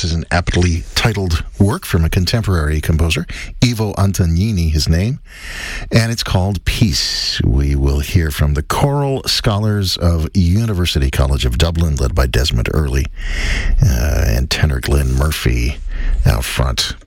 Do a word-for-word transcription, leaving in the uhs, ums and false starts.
This is an aptly titled work from a contemporary composer, Ivo Antognini, his name, and it's called Peace. We will hear from the Choral Scholars of University College of Dublin, led by Desmond Early, uh, and tenor Glenn Murphy out front.